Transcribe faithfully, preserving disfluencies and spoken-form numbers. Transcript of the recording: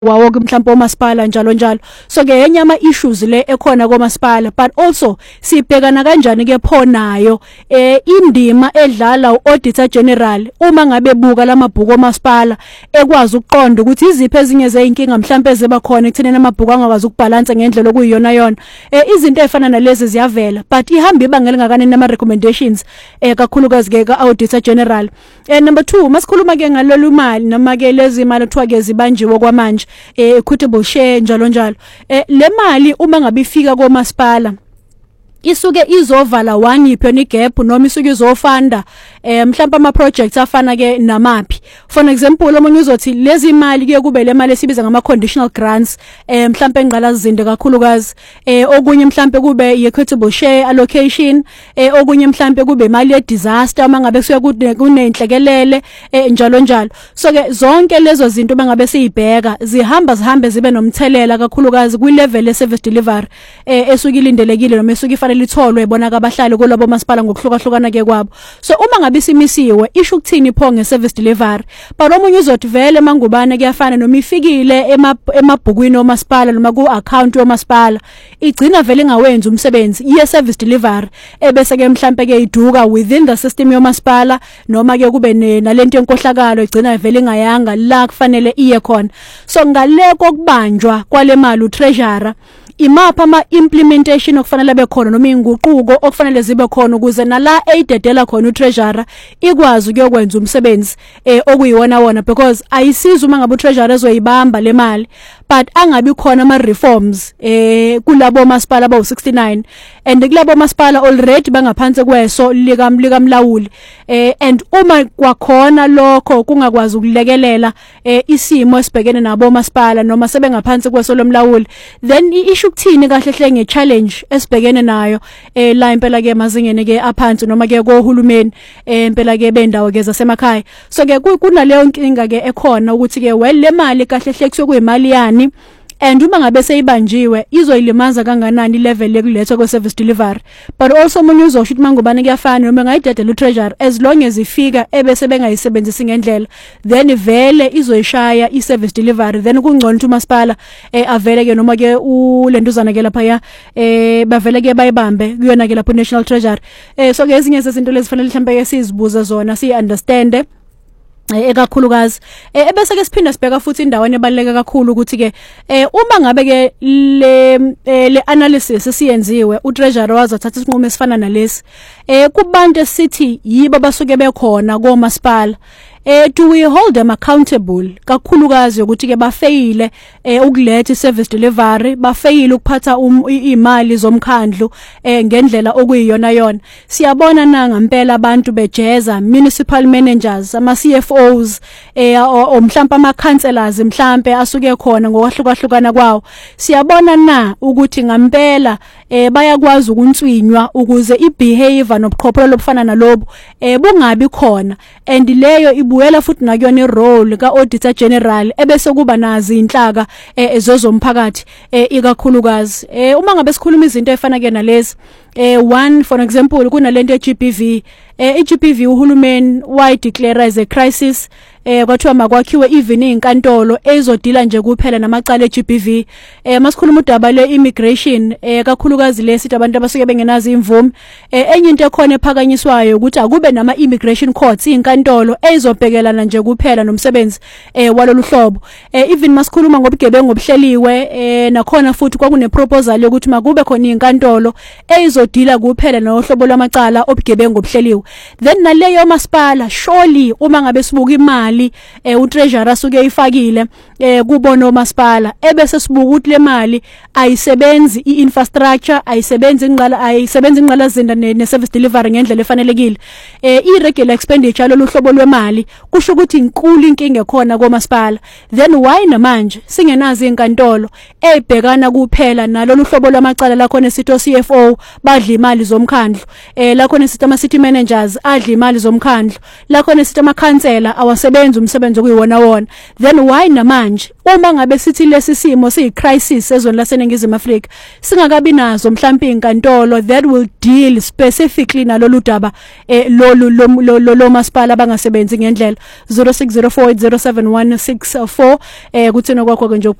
wawo mhlawumbe omasipala njalo njalo. So ke yenye ama issues le ekhona komasipala, but also sibhekana kanjani ke phonayo eh indima edlala uAuditor General uma ngabe buka lamabhuku omasipala ekwazi ukuqonda ukuthi iziphi ezinye zeinkinga mhlawumbe ezeba khona ekutheneni amabhuku angakwazi ukubalansa ngendlela okuyiyona yona. Eh izinto ezifana nalezi ziyavela, but ihamba ibangela ngakanani nama recommendations eh kakhulukazi ke kaAuditor General. Eh number two, masikhuluma ke ngalolu mali noma ke lezi imali kuthiwa ke zibanjiwe kwamanje eh equitable share njalo njalo. Eh le mali uma ngabe ifika komasipala isuke izovala one yiphi gap noma isuke izofanda eh mhlawumbe ama projects afana ke namaphi. For example, omunye uzothi lezi imali ke kube le mali esibiza ngama conditional grants eh mhlawumbe engqala zinde kakhulukazi eh okunye mhlawumbe kube equitable share allocation eh okunye mhlawumbe kube imali ye disaster mangabe kusuke kunenhlekelele eh njalo njalo. So ke zonke lezo zinto mangabe siyibheka zihamba zihambe zibe nomthelela kakhulukazi kwi level ye service delivery eh esuke ilindelekile noma esuke litholwe bonaka abahlali kulabo masipala ngokuhlukahlukana ke kwabo. So uma ngabe isimisiwe isho ukuthini pho nge service delivery, but omunye uzothi vele mangubane kuyafana noma ifikile emabhukwini omasipala noma ku account yomasipala igcina vele ngawenza umsebenzi ye service delivery ebese ke mhlambe ke iduka within the system yomasipala noma ke kube nalento yenkohlakalo igcina vele ngayanga la kufanele iye khona. So ngaleko kubanjwa kwale mali utreasurer imapha ama implementation okufanele bekhona noma inguquko okufanele zibe khona ukuze nala eyidedela khona utreasurer ikwazi ukuyokwenza umsebenzi eh okuyiwona wona, because ayisiza uma ngabe utreasurer ezoyibamba le mali but angabi khona ama reforms eh kulabo masipala abawu sixty-nine and kulabo masipala already bangaphansi kweso likamlika mlawuli eh and uma kwakhona lokho kungakwazi ukulekelela eh isimo esibhekene nabo masipala noma sebengaphansi kweso lomlawuli, then issue ukuthini kahle hle nge challenge esibhekene nayo eh la impela ke mazingene ke aphansi noma ke kohulumeni eh impela ke bendawo ke zasemakhaya. So ke kunaleyo nkinga ke ekhona ukuthi ke well le mali kahle hle kusuke kuyimali yani and uma ngabe seyibanjiwe izoyilimaza kanganani level lekulethwa kwe service delivery, but also umunye uzosho ukuthi mangubane kuyafana noma ngayidedela utreasurer as long as ifika ebese bengayisebenzisi ngendlela then vele izoyishaya i service delivery, then kungcono ukuthi umasipala eh avele ke noma ke ulentuzana ke lapha ya eh bavele ke bayibambe kuyona ke lapho national treasury. Eh so ke ezinye zezinto lezifanele mhlambe ke sizibuza zona si understand ekakhulukazi eh ebese ke siphinda sibheka futhi indaweni ebaleka kakhulu ukuthi ke eh uma ngabe ke le le analysis esiyenziwe utreasurer wazothatha isinqumo esifana nalesi eh kubantu esithi yibo basuke bekhona komasipala eh do we hold them accountable kakhulukazi ukuthi ke bafeyile eh ukuletha service delivery, bafeyile ukuphatha imali zomkhandlu eh ngendlela okuyiyona yona. Siyabona na ngempela abantu bejeza municipal managers ama C F Os eh omhlawumbe ama councillors mhlawumbe asuke khona ngokwahlukahlukana kwawo. Siyabona na ukuthi ngempela eh bayakwazi ukuntswinywa ukuze ibehavior nobuqhophololo obufana nalobo eh bungabi khona, and leyo ibuyela futhi nakuyona irole kaAuditor General ebese kuba nazi inhlaka ezozomphakathi eh ikakhulukazi eh uma ngabe sikhuluma izinto efana ke nalezi eh one for example kunalento ye-G B V eh i-G B V uhulumeni why declare as a crisis eh kwathiwa makwakhiwe even inkantolo ezodila nje kuphela namacala e-G B V. Eh masikhuluma udaba le immigration eh kakhulukazi lesithi abantu abasuke bengenazi imvume eh enye into ekhona ephakanyiswayo ukuthi akube nama immigration courts inkantolo ezobhekelana nje kuphela nomsebenzi eh walolu hlobo. Eh even masikhuluma ngobugebengu obuhleliwe eh nakhona futhi kwakune proposal yokuthi makube khona inkantolo ezodila kuphela nohlobo lwamacala obugebengu obuhleliwe. Then naleyo masipala surely uma ngabe sibuka imali eh utreasurer asuke ayifakile eh kubona omasipala ebese sibuka ukuthi le mali ayisebenzi iinfrastructure, ayisebenzi ingqala ayisebenzi ingqala zinda ne service delivery ngendlela efanelekile. Eh irregular expenditure lolu hlobo lwemali kusho ukuthi inkulu inkinga ekhona komasipala, then why namanje singenazi inkantolo ebhekana kuphela nalolu hlobo lwamacala la khona sitho C F O badla imali zomkhandlu eh la khona sitho ama city managers adla imali zomkhandlu la khona sitho ama councillor awasebenzi benza umsebenzi okuyiwona wona. Then why namanje uma ngabe sithi lesi simo siyi crisis ezweni laseNingizimu Afrika singakabi nazo mhlawumbe inkantolo that will deal specifically nalolu daba eh lolu lo masipala abangasebenzi ngendlela. Zero six zero four eight zero seven one six four eh kuthina kwakho nje